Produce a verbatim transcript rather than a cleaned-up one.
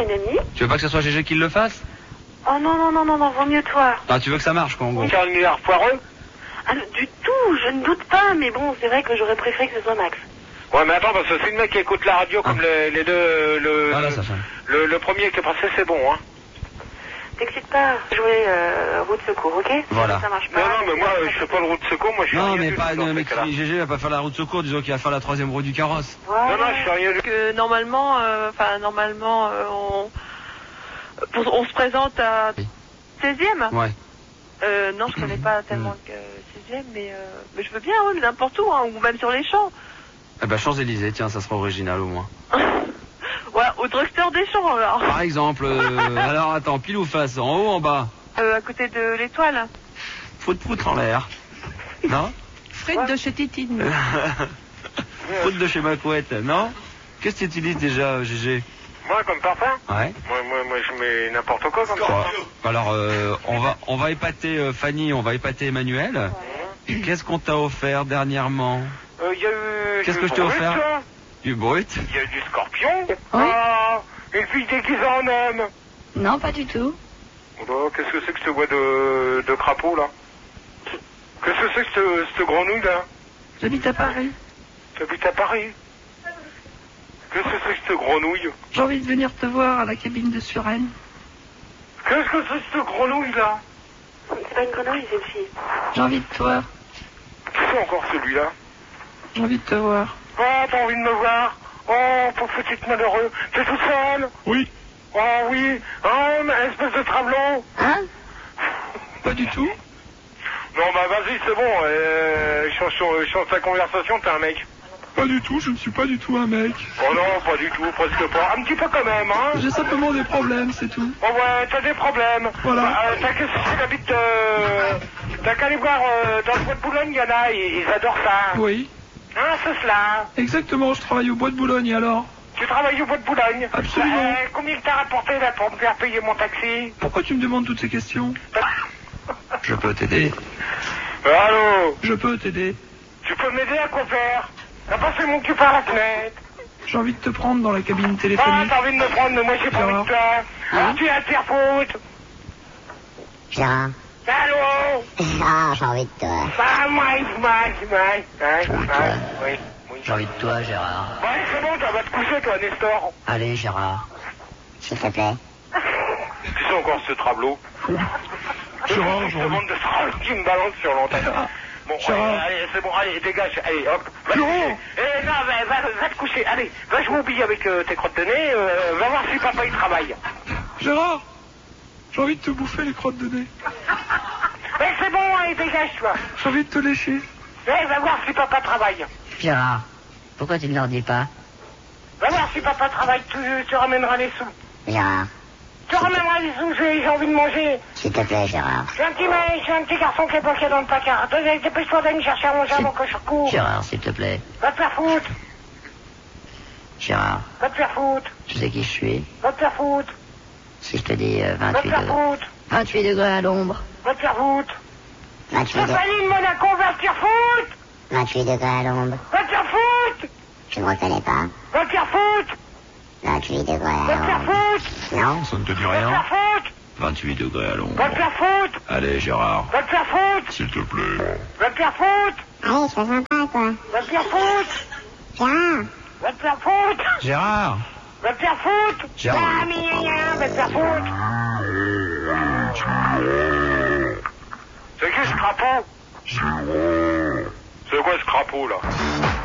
une amie. Tu veux pas que ce soit Gégé qui le fasse? Oh non, non, non, non, non, vaut mieux toi. Ah, tu veux que ça marche, quoi, en gros? Faire un milliard foireux? Ah, du tout, je ne doute pas, mais bon, c'est vrai que j'aurais préféré que ce soit Max. Ouais, mais attends, parce que c'est le mec qui écoute la radio comme ah. les, les deux... Le, Voilà, ça fait. Le, le premier qui est passé, c'est bon, hein. T'excites pas, jouer euh, roue de secours, ok? Voilà. Ça marche pas. Non, non, mais moi, je fais pas le roue de secours, moi, je suis Non, rien mais du pas, tout dans non, ces mais cas-là. Gégé va pas faire la roue de secours, disons qu'il va faire la troisième roue du carrosse. Voilà. Non, non, je suis rien du tout. Que normalement, enfin, euh, normalement, euh, on, pour, on se présente à Oui. seizième. Ouais. Euh, non, je connais pas tellement que seizième, mais, euh, mais je veux bien, oui, n'importe où, hein, ou même sur les champs. Eh ben, Champs-Élysées, tiens, ça sera original au moins. Ouais, au drugstore des champs, alors. Par exemple, euh, alors attends, pile ou face, en haut, en bas? Euh, à côté de l'étoile. Faut de poutre en l'air. Non? Frites Ouais. de chez Titine. Poutre de chez ma couette, non? Qu'est-ce que tu utilises déjà, Gégé? Moi, comme parfum? Ouais. Moi, moi, moi, je mets n'importe quoi comme ça. Alors, euh, on va, on va épater euh, Fanny, on va épater Emmanuel. Qu'est-ce qu'on t'a offert dernièrement? Il euh, y a eu... Qu'est-ce du que je t'ai brut, offert? là. Du brut? Il y a eu du scorpion. Oui. Ah, une fille déguisée en homme. Non, pas du tout. Oh, qu'est-ce que c'est que cette voix de, de crapaud, là? Qu'est-ce que c'est que cette, cette grenouille, là? J'habite à Paris. T'habites à Paris? Qu'est-ce que c'est que cette grenouille? J'ai envie de venir te voir à la cabine de Suresnes. Qu'est-ce que c'est que cette grenouille, là? C'est pas une grenouille, c'est une fille. J'ai envie de te voir. Qui c'est encore celui-là? J'ai envie de te voir. Oh, t'as envie de me voir? Oh, pauvre petite malheureux. T'es tout seul? Oui. Oh, oui. Oh, mais espèce de travelot. Hein? Pas du tout. Non, bah vas-y, c'est bon. Euh, change, change, change ta conversation, t'es un mec. Pas du tout, je ne suis pas du tout un mec. Oh non, pas du tout, presque pas. Un petit peu quand même, hein. J'ai simplement des problèmes, c'est tout. Oh ouais, t'as des problèmes. Voilà. Bah, euh, t'as qu'à si t'habites... Euh, t'as qu'à aller voir euh, dans le bois de Boulogne, il y en a, ils, ils adorent ça. Oui. Hein, c'est cela. Exactement, je travaille au bois de Boulogne, et alors? Tu travailles au bois de Boulogne? Absolument. Euh, combien que t'as rapporté là pour me faire payer mon taxi? Pourquoi tu me demandes toutes ces questions? Je peux t'aider? Euh, allô? Je peux t'aider. Tu peux m'aider à quoi faire? T'as passé mon cul par la fenêtre. J'ai envie de te prendre dans la cabine Ah, téléphonique. t'as envie de me prendre, mais moi j'ai pas envie de toi. Alors tu es à te faire foutre. Gérard. Allô? Ah, j'ai envie de toi. Ah, moi, moi, moi. Hein, J'ai envie de hein, toi. oui, oui. J'ai envie de toi, Gérard. Ouais, c'est bon, tu vas te coucher, toi, Nestor. Allez, Gérard. S'il te plaît. Qui c'est encore ce travelot? Gérard, Je j'ai te envie. demande de se qui me balance sur l'antenne. Bon, Gérard. allez, allez, c'est bon, allez, dégage, allez, hop, va te Gérard. coucher. Eh, non, va, va, va te coucher, allez, va jouer au billet avec euh, tes crottes de nez, euh, va voir si papa il travaille. Gérard, j'ai envie de te bouffer les crottes de nez. Eh, c'est bon, allez, dégage, toi. J'ai envie de te lécher. Eh, va voir si papa travaille. Gérard, pourquoi tu ne leur dis pas? Va voir si papa travaille, tu, tu ramèneras les sous. Gérard, Tu ramèneras les sous, j'ai j'ai envie de manger. s'il te plaît, Gérard. J'ai un petit mec, j'ai un petit garçon qui est bloqué dans le placard. Dé- Dépêche-toi d'aller me chercher à manger avant que je cours. Gérard, s'il te plaît. Va te faire foutre, Gérard, va te faire foutre, tu sais qui je suis? va te faire foutre, Si je te dis euh, va te vingt-huit faire degrés. foutre, vingt-huit degrés à l'ombre. va te faire foutre. vingt-huit, de... Stéphanie de Monaco, va te faire foutre, vingt-huit degrés à l'ombre. va te faire foutre, Je ne reconnais pas. va te faire foutre, vingt-huit degrés va à te faire l'ombre. foutre, Non? Ça ne te dit va te rien? faire foutre, vingt-huit degrés à va te l'ombre. faire foutre, Allez, Gérard, va te faire foutre, s'il te plaît. va te faire foutre, Allez, sois sympa, quoi. va te faire foutre, Gérard. va te faire foutre, Gérard! va te faire foutre, Gérard. ah, mais gna, gna, va te faire foutre. C'est qui ce crapaud? C'est quoi ce crapaud là?